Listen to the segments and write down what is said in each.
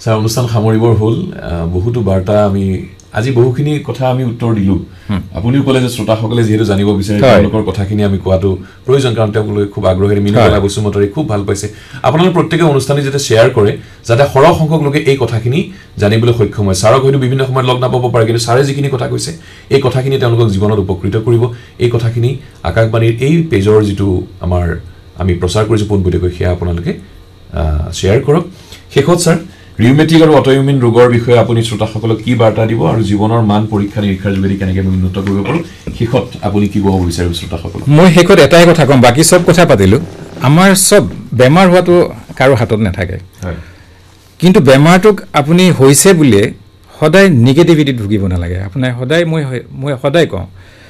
sir অনুষ্ঠান সামৰিবৰ হ'ল বহুতো বাৰ্তা আমি আজি বহুখিনি কথা আমি উত্তৰ দিলো আপুনিও ক'লে যে শ্ৰোতাসকলে যেহেতু জানিব বিচাৰে তেওঁলোকৰ কথাখিনি আমি কোৱাটো প্ৰয়োজন কাৰণ তেওঁলোকে খুব আগ্ৰহেৰে মিনিকলা বসুমতৰী খুব ভাল পাইছে আপোনালোকে প্ৰত্যেকটো অনুষ্ঠানে যেটা শেয়াৰ কৰে যাতে সৰহ সংখ্যক লোকে এই কথাখিনি জানিবলৈ সক্ষম হয় সাৰক হয়তো বিভিন্ন সময়ত লগ নাপাব পাৰে কিন্তু সাৰে যিখিনি কথা কৈছে এই কথাখিনি তেওঁলোকক জীৱনত উপকৃত কৰিব এই কথাখিনি আকাশবাণীৰ এই পেজৰ যেটো আমাৰ আমি প্ৰচাৰ কৰিছো পোনপটীয়াকৈ সেয়া আপোনালোকে শেয়াৰ কৰক শেষত স্যাৰ ৰিউমেটিক আৰু অটোইমিউন ৰোগৰ বিষয়ে আপুনি শ্ৰোতাসকলক কি বাৰ্তা দিব আৰু জীৱনৰ মান পৰীক্ষা নিৰীক্ষাৰ যোগেদি কেনেকৈ উন্নত কৰিব পাৰো শেষত আপুনি কি ক'ব বিচাৰিব শ্ৰোতাসকলক মই শেষত এটাই কথা কম বাকি সব কথা পাতিলো আমাৰ সব বেমাৰ হোৱাটো কাৰো হাতত নাথাকে কিন্তু বেমাৰটোক আপুনি হৈছে বুলি সদায় নেগেটিভিটিত ভুগিব নালাগে আপোনাৰ সদায় মই সদায় কওঁ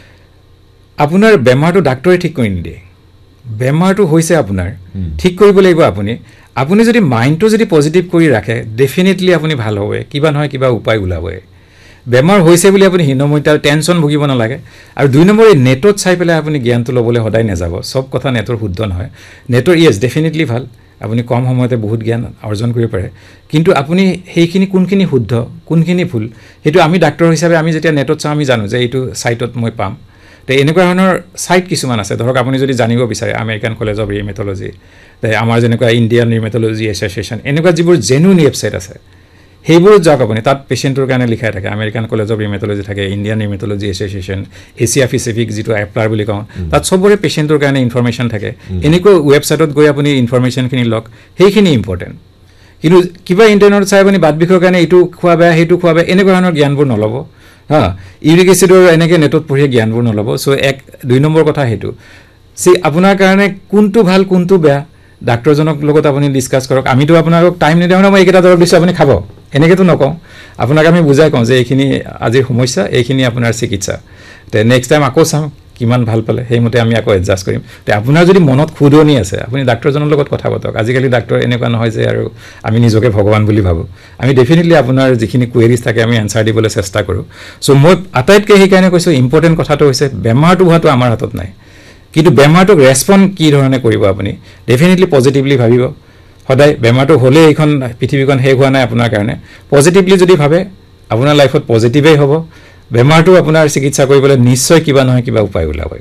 আপোনাৰ বেমাৰটো ডাক্তৰে ঠিক কৰি নিদিয়ে বেমাৰটো হৈছে আপোনাৰ ঠিক কৰিব লাগিব আপুনি যদি মাইন্ডটো যদি পজিটিভ কৰি ৰাখে ডেফিনেটলি আপুনি ভাল হবে কিবা নহয় কিবা উপায় ওলাবই বেমাৰ হৈছে বুলি আপুনি হিনমইতা টেনচন ভুগিব নালাগে আৰু দুই নম্বৰ নেটত চাই পেলাই আপুনি জ্ঞানটো লবলৈ সদায় নেযাব সব কথা নেটৰ শুদ্ধ নহয় নেটৰ ইয়েস ডেফিনেটলি ভাল আপুনি কম সময়তে বহুত জ্ঞান অৰ্জন কৰিব পাৰে কিন্তু আপুনি সেইখিনি কোনখিনি শুদ্ধ কোনখিনি ভুল হেতু আমি ডাক্তৰ হিচাপে আমি যেতিয়া নেটত চাও আমি জানো যে এইটো সাইটত মই পাম তে এনেকুৱা ধৰণৰ সাইট কিছুমান আছে ধৰক আপুনি যদি জানিব বিচাৰে আমেৰিকান কলেজ অফ ৰিমেটলজি তে আমাৰ যেনেকুৱা ইণ্ডিয়ান ৰিমেটলজি এছ'চিয়েশ্যন এনেকুৱা যিবোৰ জেনুইন ৱেবছাইট আছে সেইবোৰ যাওক আপুনি তাত পেশেন্টৰ কাৰণে লিখাই থাকে আমেৰিকান কলেজ অফ ৰিমেটলজি থাকে ইণ্ডিয়ান ৰিমেটলজি এছ'চিয়েশ্যন এছিয়া পেচিফিক যেটো এপ্লাৰ বুলি কওঁ তাত সবৰে পেশেন্টৰ কাৰণে ইনফৰমেশ্যন থাকে এনেকুৱা ৱেবছাইটত গৈ আপুনি ইনফৰমেশ্যনখিনি লওক সেইখিনি ইম্পৰ্টেণ্ট কিন্তু কিবা ইণ্টাৰনেটত চাই আপুনি বাদ বিষয়ৰ কাৰণে এইটো খোৱা বেয়া সেইটো খোৱা বেয়া এনেকুৱা ধৰণৰ জ্ঞানবোৰ নল'ব ইউৰিক এচিডৰ এনেকৈ নেটত পঢ়ি জ্ঞানবোৰ নল'ব চ' দুই নম্বৰ কথা সেইটো আপোনাৰ কাৰণে কোনটো ভাল কোনটো বেয়া ডাক্তৰজনক লগত আপুনি ডিসকাস কৰক আমিতো আপোনাক টাইম নিদিওঁ না মই এইকেইটা দৰৱ দিছো আপুনি খাব এনেকেতো নকওঁ আপোনাক আমি বুজাই কওঁ যে এইখিনি আজিৰ সমস্যা এইখিনি আপোনাৰ চিকিৎসা তে নেক্সট টাইম আকৌ চাম কিমান ভাল পালে সেইমতে আমি আকৌ এডজাস্ট কৰিম তে আপোনাৰ যদি মনত খুদনি আছে আপুনি ডাক্তৰজনৰ লগত কথা পাতক আজিকালি ডাক্তৰ এনেকুৱা নহয় যে আৰু আমি নিজকে ভগৱান বুলি ভাবো আমি ডেফিনেটলি আপোনাৰ যিখিনি কুৱেৰিজ থাকে আমি আনসাৰ দিবলৈ চেষ্টা কৰো সো মই আটাইতকৈ সেইকাৰণে কৈছো ইম্পৰ্টেন্ট কথাটো হৈছে বেমাৰটো হোৱাটো আমাৰ হাতত নাই কিন্তু বেমাৰটোক ৰেসপন্ড কি ধৰণে কৰিব আপুনি ডেফিনেটলি পজিটিভলি ভাবিব সদায় বেমাৰটো হলে এইখন পৃথিৱীখন শেষ হোৱা নাই আপোনাৰ কাৰণে পজিটিভলি যদি ভাবে আপোনাৰ লাইফত পজিটিভই হ'ব বেমাৰটো আপোনাৰ চিকিৎসা কৰিবলৈ নিশ্চয় কিবা নহয় কিবা উপায় ওলাবই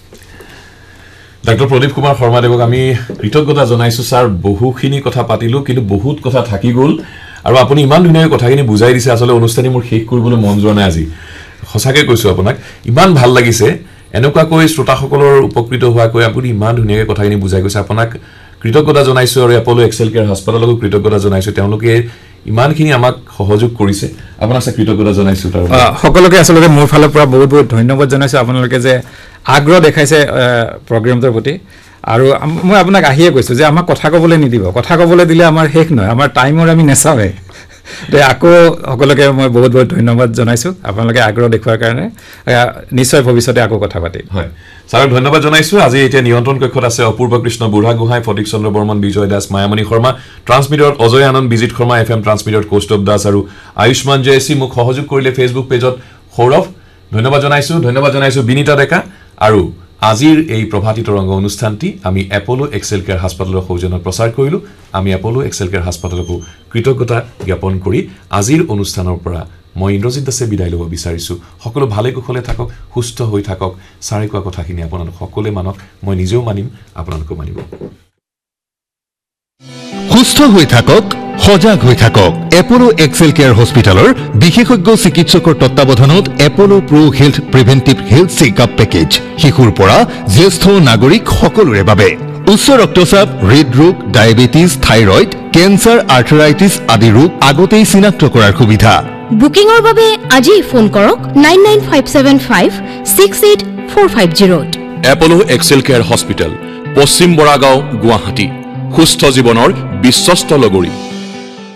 ডক্টৰ প্ৰদীপ কুমাৰ শৰ্মাদেৱক আমি কৃতজ্ঞতা জনাইছো স্যাৰ বহুখিনি কথা পাতিলো কিন্তু বহুত কথা থাকি গ'ল আৰু আপুনি ইমান ধুনীয়া কথাখিনি বুজাই দিছে আসলে অনুষ্ঠানটি মোৰ শেষ কৰিবলৈ মন যোৱা নাই আজি সঁচাকে কৈছো আপোনাক ইমান ভাল লাগিছে এনেকুৱা কৈ শ্ৰোতাসকলৰ উপকৃত হোৱাকৈ আপুনি ইমান ধুনীয়াকৈ কথাখিনি বুজাই গৈছে আপোনাক কৃতজ্ঞতা জনাইছো আৰু এপলো এক্সেল কেয়াৰ হাস্পতালকো কৃতজ্ঞতা জনাইছো তেওঁলোকে ইমানখিনি আমাক সহযোগ কৰিছে আপোনাক কৃতজ্ঞতা জনাইছো তাৰ সকলোকে আসলে মোৰ ফালৰ পৰা বহুত বহুত ধন্যবাদ জনাইছো আপোনালোকে যে আগ্ৰহ দেখাইছে প্ৰগ্ৰামটোৰ প্ৰতি আৰু মই আপোনাক আহিয়ে কৈছো যে আমাক কথা ক'বলৈ নিদিব কথা ক'বলৈ দিলে আমাৰ শেষ নহয় আমাৰ টাইমৰ আমি নেচাৱে তে আকৌ সকলোকে মই বহুত বহুত ধন্যবাদ জনাইছো আপোনালোকে আগ্ৰহ দেখুৱাৰ কাৰণে নিশ্চয় ভৱিষ্যতে আকৌ কথা পাতিম হয় স্যাৰ ধন্যবাদ জনাইছো আজি এতিয়া নিয়ন্ত্ৰণ কক্ষত আছে অপূৰ্ব কৃষ্ণ বুঢ়াগোহাঁই ফটিক চন্দ্ৰ বৰ্মন বিজয় দাস মায়ামণি শৰ্মা ট্ৰান্সমিটাৰত অজয় আনন্দ বিজিত শৰ্মা এফএম ট্ৰান্সমিটাৰত কৌস্তৱ দাস আৰু আয়ুষ্মান জয়সী মোক সহযোগ কৰিলে ফেচবুক পেজত সৌৰভ ধন্যবাদ জনাইছো বিনীতা ডেকা আৰু আজিৰ এই প্ৰভাতী তৰংগ অনুষ্ঠানটি আমি এপলো এক্সেল কেয়াৰ হাস্পতালৰ সৌজন্যত প্ৰচাৰ কৰিলো আমি এপলো এক্সেল কেয়াৰ হাস্পতালকো কৃতজ্ঞতা জ্ঞাপন কৰি আজিৰ অনুষ্ঠানৰ পৰা মই ইন্দ্ৰজিৎ দাসে বিদায় ল'ব বিচাৰিছো সকলো ভালে কুশলে থাকক সুস্থ হৈ থাকক সাৰে কোৱা কথাখিনি আপোনালোক সকলোৱে মানক মই নিজেও মানিম আপোনালোকো মানিব সুস্থ হৈ থাকক সজাগ হৈ থাকক এপলো এক্সেল কেয়াৰ হস্পিটালৰ বিশেষজ্ঞ চিকিৎসকৰ তত্ত্বাৱধানত এপলো pro health প্ৰিভেন্টিভ health checkup package শিশুৰ পৰা জ্যেষ্ঠ নাগৰিক সকলোৰে বাবে উচ্চ ৰক্তচাপ হৃদৰোগ ডায়াবেটিস থাইৰয়েড কেন্সাৰ আৰ্থৰাইটিস আদি ৰোগ আগতেই চিনাক্ত কৰাৰ সুবিধা বুকিংৰ বাবে আজি ফোন কৰক 9957568450 এপলো এক্সেল কেয়াৰ হস্পিটাল পশ্চিম বৰাগাঁও গুৱাহাটী সুস্থ জীৱনৰ বিশ্বস্ত লগৰী